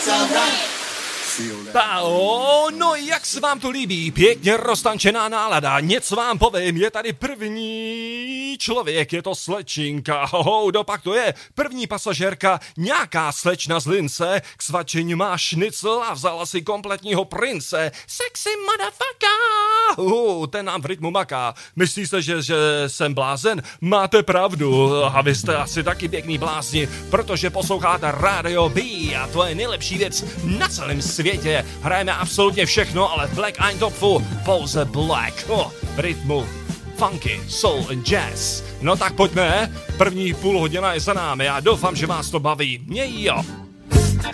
No jak se vám to líbí? Pěkně roztančená nálada. Něco vám povím, je tady první člověk, je to slečinka. Dopak to je první pasažérka, nějaká slečna z Lince, k svačení má šnicl a vzala si kompletního prince. Sexy motherfucker! Ten nám v rytmu maká. Myslíte, že jsem blázen? Máte pravdu. A vy jste asi taky pěkný blázni, protože posloucháte Radio B a to je nejlepší věc na celém světě. Hrajeme absolutně všechno, ale v Black Eintopfu pouze Black. V rytmu funky, soul and jazz. No tak pojďme, první půl hodina je za námi a doufám, že vás to baví. Mě jo.